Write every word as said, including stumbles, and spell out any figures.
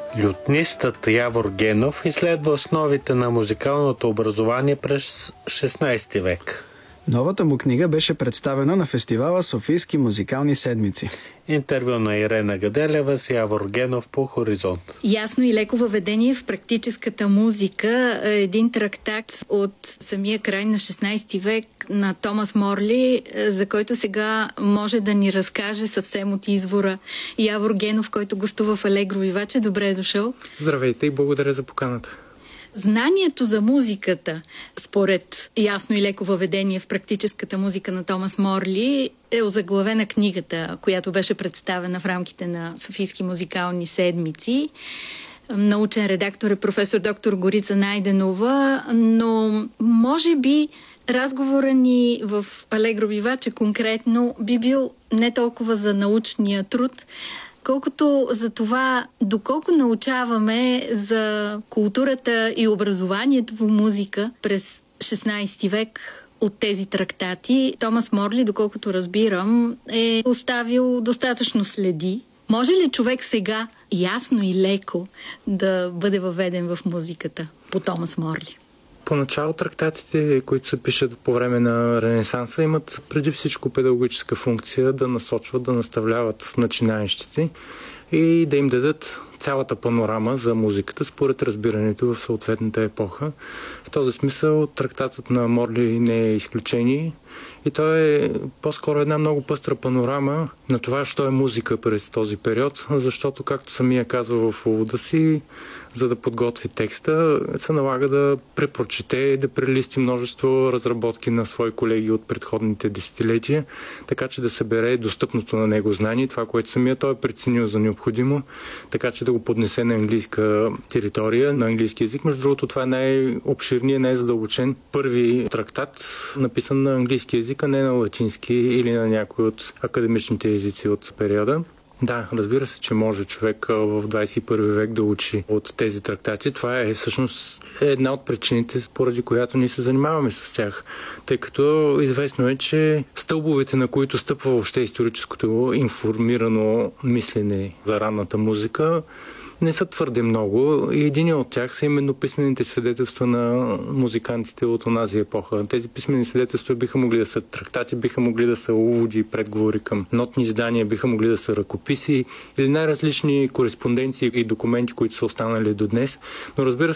Лютнистът Явор Генов изследва основите на музикалното образование през шестнайсети век. Новата му книга беше представена на фестивала Софийски музикални седмици. Интервю на Ирена Гаделева с Явор Генов по Хоризонт. Ясно и леко въведение в практическата музика. Един трактат от самия край на шестнайсети век на Томас Морли, за който сега може да ни разкаже съвсем от извора Явор Генов, който гостува в Алегро Виваче. Добре е дошъл. Здравейте и благодаря за поканата. Знанието за музиката, според ясно и леко въведение в практическата музика на Томас Морли, е озаглавена книгата, която беше представена в рамките на Софийски музикални седмици. Научен редактор е професор доктор Горица Найденова, но може би разговора ни в Алегро Виваче конкретно би бил не толкова за научния труд, колкото за това, доколко научаваме за културата и образованието по музика през шестнайсети век от тези трактати. Томас Морли, доколкото разбирам, е оставил достатъчно следи. Може ли човек сега ясно и леко да бъде въведен в музиката по Томас Морли? Поначало трактатите, които се пишат по време на Ренесанса, имат преди всичко педагогическа функция да насочват, да наставляват начинаещите и да им дадат цялата панорама за музиката според разбирането в съответната епоха. В този смисъл трактатът на Морли не е изключение и той е по-скоро една много пъстра панорама на това, що е музика през този период, защото, както самия казва в увода си, за да подготви текста, се налага да препрочете и да прелисти множество разработки на свои колеги от предходните десетилетия, така че да събере достъпното на него знание, това, което самия той е преценил за необходимо, така че да го поднесе на английска територия, на английски език. Между другото, това е най-обширният, най-задълбочен първи трактат, написан на английски език, а не на латински или на някои от академичните езици от периода. Да, разбира се, че може човек в двайсет и първи век да учи от тези трактати. Това е всъщност една от причините, поради която ние се занимаваме с тях. Тъй като известно е, че стълбовете, на които стъпва въобще историческото информирано мислене за ранната музика, не са твърде много и един от тях са именно писмените свидетелства на музикантите от онази епоха. Тези писмени свидетелства биха могли да са трактати, биха могли да са уводи, предговори към нотни издания, биха могли да са ръкописи или най-различни кореспонденции и документи, които са останали до днес. Но разбира